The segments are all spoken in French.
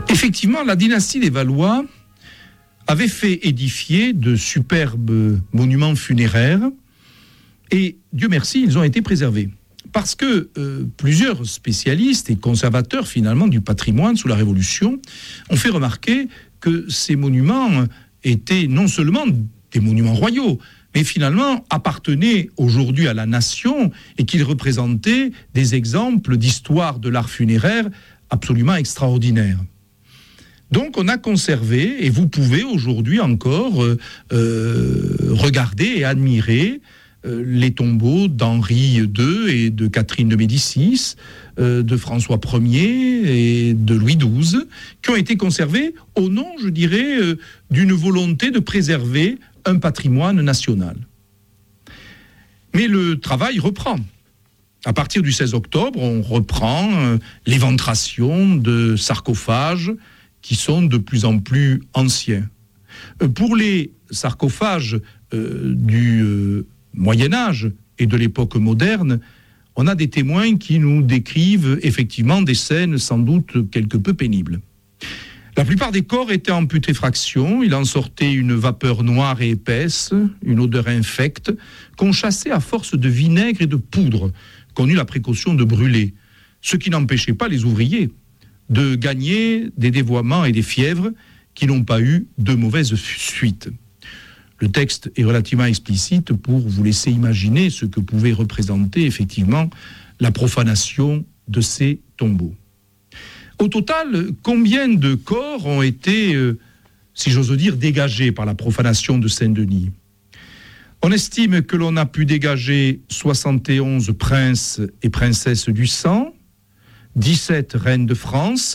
Effectivement, la dynastie des Valois avait fait édifier de superbes monuments funéraires et, Dieu merci, ils ont été préservés. Parce que plusieurs spécialistes et conservateurs finalement du patrimoine sous la Révolution ont fait remarquer que ces monuments étaient non seulement des monuments royaux, mais finalement appartenaient aujourd'hui à la nation et qu'ils représentaient des exemples d'histoire de l'art funéraire absolument extraordinaires. Donc on a conservé, et vous pouvez aujourd'hui encore regarder et admirer les tombeaux d'Henri II et de Catherine de Médicis, de François Ier et de Louis XII, qui ont été conservés au nom, je dirais, d'une volonté de préserver un patrimoine national. Mais le travail reprend. À partir du 16 octobre, on reprend l'éventration de sarcophages qui sont de plus en plus anciens. Pour les sarcophages du Moyen-Âge et de l'époque moderne, on a des témoins qui nous décrivent effectivement des scènes sans doute quelque peu pénibles. La plupart des corps étaient en putréfaction, il en sortait une vapeur noire et épaisse, une odeur infecte, qu'on chassait à force de vinaigre et de poudre, qu'on eut la précaution de brûler, ce qui n'empêchait pas les ouvriers de gagner des dévoiements et des fièvres qui n'ont pas eu de mauvaises suites. Le texte est relativement explicite pour vous laisser imaginer ce que pouvait représenter effectivement la profanation de ces tombeaux. Au total, combien de corps ont été, si j'ose dire, dégagés par la profanation de Saint-Denis ? On estime que l'on a pu dégager 71 princes et princesses du sang, 17 reines de France,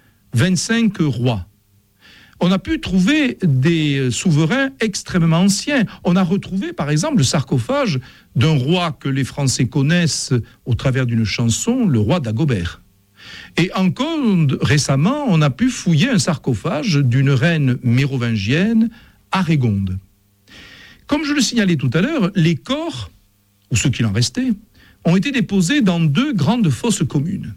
25 rois. On a pu trouver des souverains extrêmement anciens. On a retrouvé, par exemple, le sarcophage d'un roi que les Français connaissent au travers d'une chanson, le roi d'Agobert. Et encore récemment, on a pu fouiller un sarcophage d'une reine mérovingienne, Arégonde. Comme je le signalais tout à l'heure, les corps, ou ce qu'il en restait, ont été déposés dans 2 grandes fosses communes.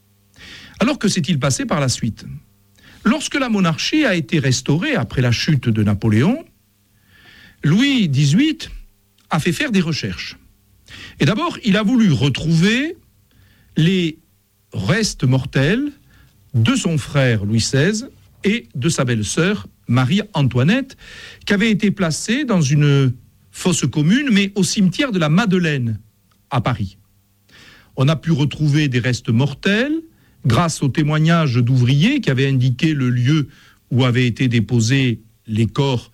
Alors que s'est-il passé par la suite ? Lorsque la monarchie a été restaurée après la chute de Napoléon, Louis XVIII a fait faire des recherches. Et d'abord, il a voulu retrouver les restes mortels de son frère Louis XVI et de sa belle-sœur Marie-Antoinette, qui avaient été placés dans une fosse commune, mais au cimetière de la Madeleine, à Paris. On a pu retrouver des restes mortels grâce aux témoignages d'ouvriers qui avaient indiqué le lieu où avaient été déposés les corps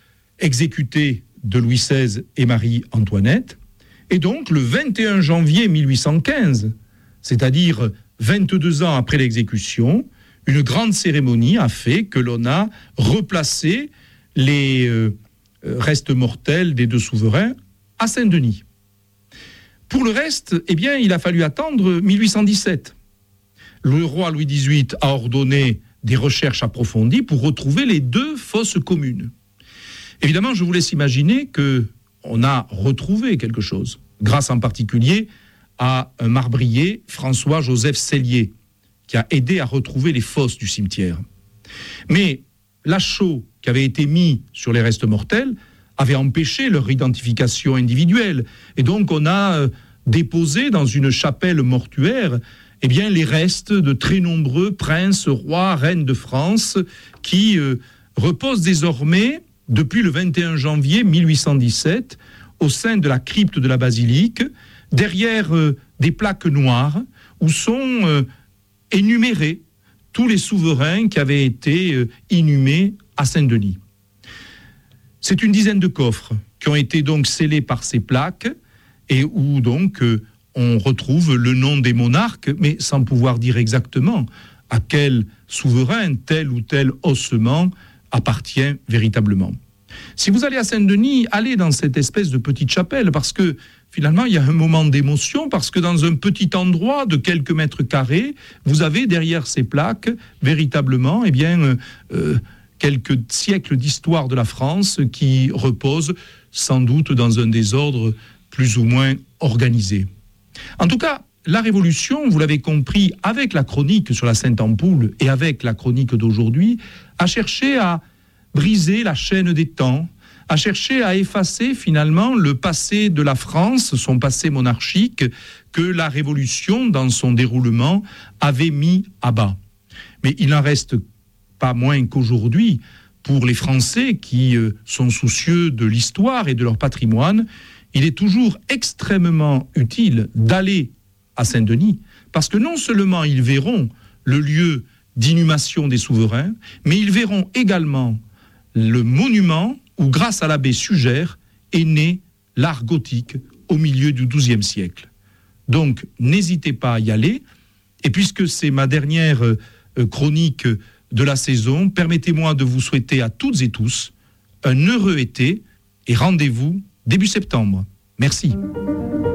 exécutés de Louis XVI et Marie-Antoinette. Et donc, le 21 janvier 1815, c'est-à-dire 22 ans après l'exécution, une grande cérémonie a fait que l'on a replacé les restes mortels des 2 souverains à Saint-Denis. Pour le reste, eh bien, il a fallu attendre 1817. Le roi Louis XVIII a ordonné des recherches approfondies pour retrouver les 2 fosses communes. Évidemment, je vous laisse imaginer qu'on a retrouvé quelque chose, grâce en particulier à un marbrier, François-Joseph Sellier, qui a aidé à retrouver les fosses du cimetière. Mais l'achot qui avait été mis sur les restes mortels avait empêché leur identification individuelle. Et donc on a déposé dans une chapelle mortuaire eh bien, les restes de très nombreux princes, rois, reines de France qui reposent désormais, depuis le 21 janvier 1817, au sein de la crypte de la basilique, derrière des plaques noires où sont énumérés tous les souverains qui avaient été inhumés à Saint-Denis. C'est une dizaine de coffres qui ont été donc scellés par ces plaques et où donc on retrouve le nom des monarques, mais sans pouvoir dire exactement à quel souverain tel ou tel ossement appartient véritablement. Si vous allez à Saint-Denis, allez dans cette espèce de petite chapelle, parce que finalement, il y a un moment d'émotion, parce que dans un petit endroit de quelques mètres carrés, vous avez derrière ces plaques, véritablement, eh bien, quelques siècles d'histoire de la France qui reposent sans doute dans un désordre plus ou moins organisé. En tout cas, la Révolution, vous l'avez compris, avec la chronique sur la Sainte-Ampoule et avec la chronique d'aujourd'hui, a cherché à briser la chaîne des temps, a cherché à effacer finalement le passé de la France, son passé monarchique, que la Révolution, dans son déroulement, avait mis à bas. Mais il n'en reste pas moins qu'aujourd'hui, pour les Français qui sont soucieux de l'histoire et de leur patrimoine, il est toujours extrêmement utile d'aller à Saint-Denis, parce que non seulement ils verront le lieu d'inhumation des souverains, mais ils verront également le monument où, grâce à l'abbé Sugère, est né l'art gothique au milieu du XIIe siècle. Donc, n'hésitez pas à y aller. Et puisque c'est ma dernière chronique de la saison, permettez-moi de vous souhaiter à toutes et tous un heureux été et rendez-vous début septembre. Merci.